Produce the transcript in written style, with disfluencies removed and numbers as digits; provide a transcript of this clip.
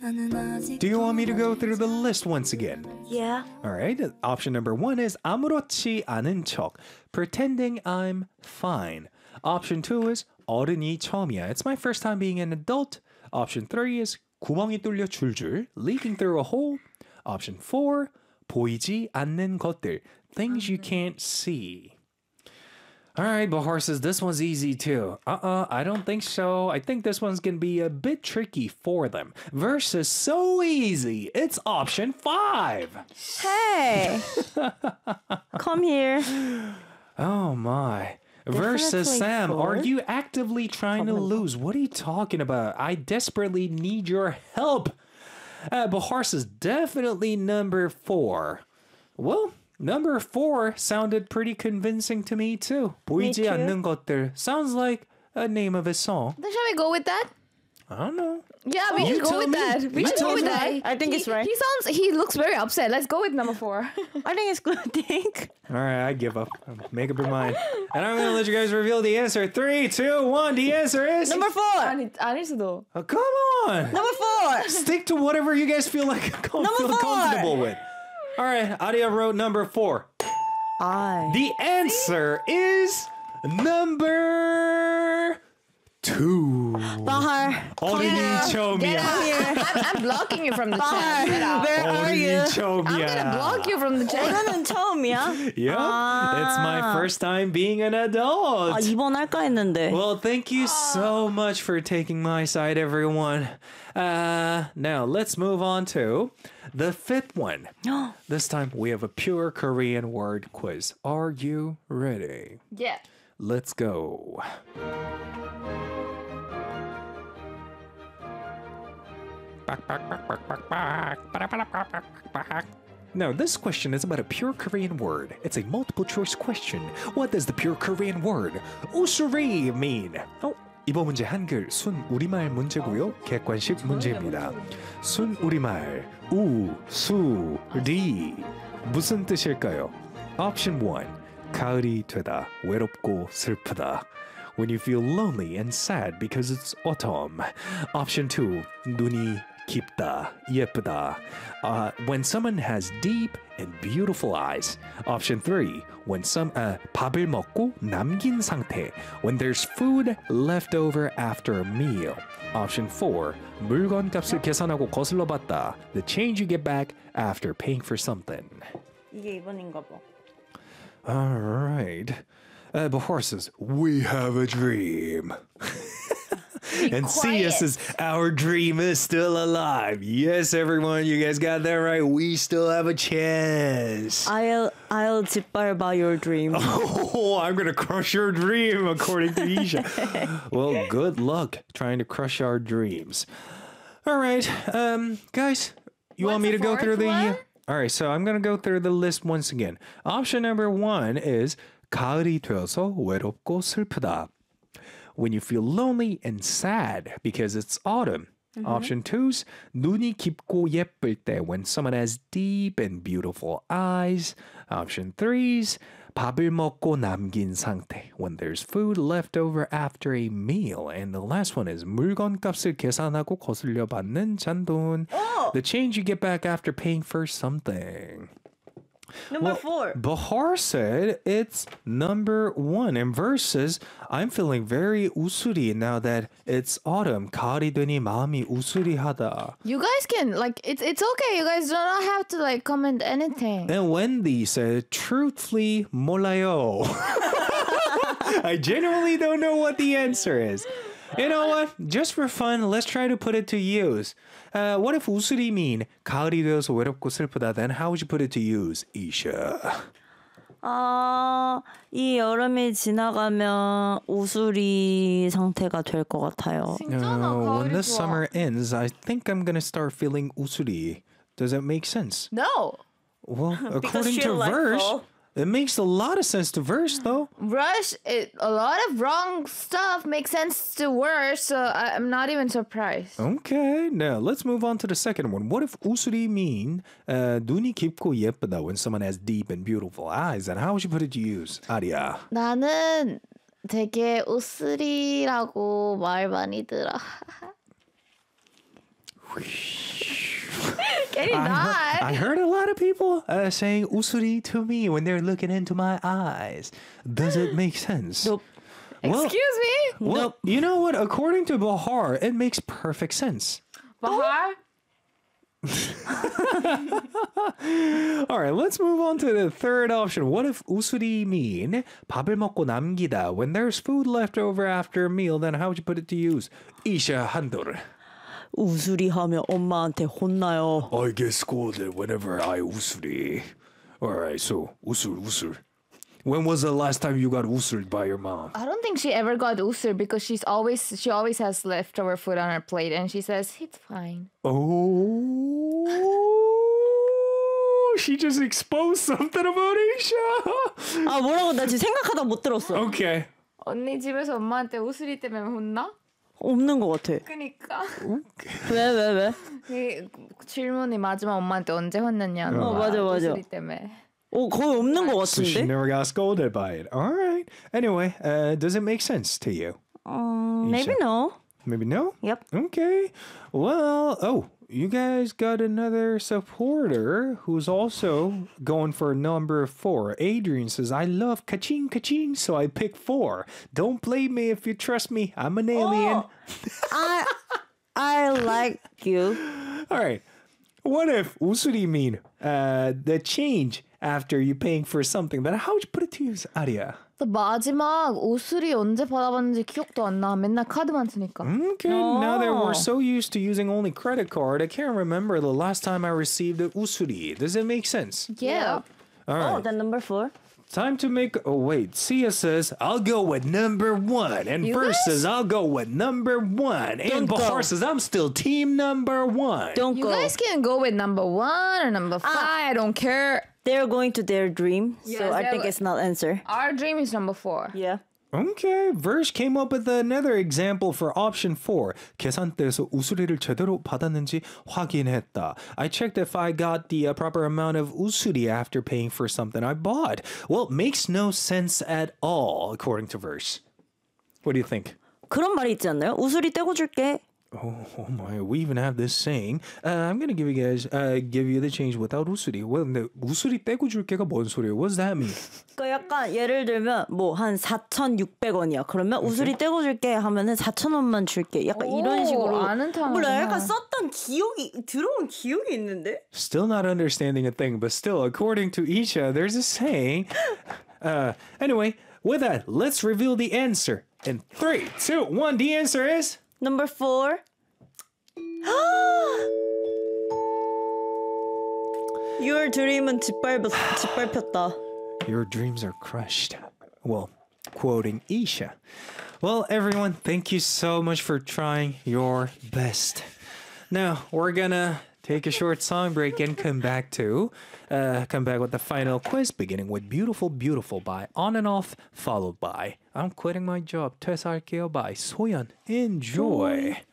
Do you want me to go through the list once again? Yeah. All right. Option number 1 is 아무렇지 않은 척, pretending I'm fine. Option 2 is 어른이 처음이야. It's my first time being an adult. Option 3 is 구멍이 뚫려 줄줄, leaking through a hole. Option 4, 보이지 않는 것들, things you can't see. All right, Bahar says this one's easy too. I don't think so. I think this one's going to be a bit tricky for them. Versus so easy. It's option 5. Hey. Come here. Oh my. Versus Definitely Sam, are 4. you actively trying to lose? What are you talking about? I desperately need your help. Bahar says definitely number 4. Well, number 4 sounded pretty convincing to me too. 보이지 too. 않는 것들 sounds like a name of a song. Then shall we go with that? I don't know. Yeah, we You should go tell with me. that. We You should tell go with me. that. I think it's right. He looks very upset. Let's go with number 4. I think it's good thing. All right, I give up. Make up your mind. And I'm going to let you guys reveal the answer. 3, 2, 1. The answer is... Number 4. 아닐 수도. Oh, come on. Number 4. Stick to whatever you guys feel like feel 4. comfortable with. All right, Adia wrote number 4. The answer is number 2. Bahar. 어린이 처음이야. I'm blocking you from the chat. Get out. Where are you? 어린이 I'm 처음이야. gonna block you from the chat. 오늘은 처음이야? Yeah, it's my first time being an adult. 아, 2번 할까 했는데. Well, thank you so much for taking my side, everyone. Now, let's move on to the 5th one. This time, we have a pure Korean word quiz. Are you ready? Yeah. Let's go. Now, this question is about a pure Korean word. It's a multiple choice question. What does the pure Korean word usuri mean? 이번 문제 한글 순 우리말 문제고요. 객관식 문제입니다. 순 우리말 우, 수, 리 무슨 뜻일까요? Option 1. 가을이 되다. 외롭고 슬프다. When you feel lonely and sad because it's autumn. Option 2. 눈이 깊다, 예쁘다. When someone has deep and beautiful eyes. Option 3. When 밥을 먹고 남긴 상태. When there's food left over after a meal. Option 4. 물건값을 계산하고 거슬러 받다. The change you get back after paying for something. 이게 2번인가 봐. All right. Bahar says, we have a dream. And Sia says, our dream is still alive. Yes, everyone, you guys got that right. We still have a chance. I'll 짓밟아 your dream. Oh, I'm going to crush your dream, according to Isha. Well, good luck trying to crush our dreams. All right, guys, you want me to go through the... All right, so I'm going to go through the list once again. Option number 1 is 가을이 되어서 외롭고 슬프다. When you feel lonely and sad because it's autumn. Option 2's 눈이 깊고 예쁠 때, when someone has deep and beautiful eyes. Option 3's 밥을 먹고 남긴 상태, when there's food left over after a meal. And the last one is 물건값을 계산하고 거슬려 받는 잔돈. The change you get back after paying for something. Number 4. Bahar said it's number 1. And versus, I'm feeling very usuri now that it's autumn. 가을이 되니 마음이 우수리하다. You guys can it's okay. You guys do not have to comment anything. And Wendy said, truthfully, 몰라요. I genuinely don't know what the answer is. You know what? Just for fun, let's try to put it to use. What if 우수리 mean 가을이 되어서 외롭고 슬프다? Then how would you put it to use, Isha? 이 여름이 지나가면 우수리 상태가 될 것 같아요. When the summer ends, I think I'm gonna start feeling usuri. Does that make sense? No. Well, according to verse, it makes a lot of sense to verse, though. A lot of wrong stuff makes sense to words, so I'm not even surprised. Okay, now let's move on to the second one. What if usuri mean 눈이 깊고 예쁘다 when someone has deep and beautiful eyes? And how would you put it to use, Aria? 나는 되게 웃으리라고 말 많이 들어. Can you not? I heard a lot of people saying usuri to me when they're looking into my eyes. Does it make sense? Nope. Well, Excuse me? well, you know what? According to Bahar, it makes perfect sense. Bahar? All right, let's move on to the third option. What if usuri mean 밥을 먹고 남기다? When there's food left over after a meal, then how would you put it to use? Isha 한돌. 우수리하면 엄마한테 혼나요. I get scolded whenever I usuri. All right, so usur. When was the last time you got usured by your mom? I don't think she ever got usur because she always has leftover food on her plate and she says it's fine. Oh, she just exposed something about Isha. 아 뭐라고 나 지금 생각하다 못 들었어. Okay. 언니 집에서 엄마한테 우수리 때문에 혼나? 없는 것 같아. 그니까 왜? 그 질문이 마지막 엄마한테 언제 혼났냐는 어, 거야. 맞아. 우수리 때문에. 거의 없는 것 So she 같은데. never got scolded by it. All right. Anyway, does it make sense to you? Maybe no. Maybe no? Yep. Okay. Well, you guys got another supporter who's also going for number 4. Adrian says, I love kaching, so I pick 4. Don't blame me if you trust me. I'm an alien. I like you. All right. What if usuri mean the change after you paying for something? Then how would you put it to use, Arya? 또 마지막 우수리 언제 받아봤는지 기억도 안 나. 맨날 카드만 쓰니까. Okay, now that we're Oh. so used to using only credit card, I can't remember the last time I received a usuri. Does it make sense? Yeah. All right. Oh, then number 4. Time to make. Oh, wait. Sia says, I'll go with number 1. And You Verse guys? says, I'll go with number 1. And Don't Bahar go. says, I'm still team number 1. Don't You go. guys can go with number 1 or number 5. I don't care. They're going to their dream, so Yes, I they're think go- it's not answer. Our dream is number 4. Yeah. Okay, Verse came up with another example for option 4. 계산대에서 우수리를 제대로 받았는지 확인했다. I checked if I got the proper amount of usuri after paying for something I bought. Well, it makes no sense at all, according to Verse. What do you think? 그런 말이 있지 않나요? 우수리 떼고 줄게. Oh my, we even have this saying. I'm gonna give you the change without usuri. Well, 근데 우수리 떼고 줄게가 뭔 소리예요? What does that mean? 그러니까 약간 예를 들면 뭐 한 4,600원이야. 그러면 우수리 떼고 줄게 하면은 4,000원만 줄게. 약간 이런 오, 식으로. 아는 단어구나. 몰라, 약간 썼던 기억이 들어온 기억이 있는데. Still not understanding a thing, but still, according to Isha, there's a saying. Anyway, with that, let's reveal the answer. In 3, 2, 1, the answer is... Number 4. Your dream은 짓밟혔다. Your dreams are crushed. Well, quoting Isha. Well, everyone, thank you so much for trying your best. Now, we're gonna take a short song break and come back with the final quiz, beginning with Beautiful Beautiful by On and Off, followed by I'm Quitting My Job, 퇴사할게요 by 소연. Enjoy.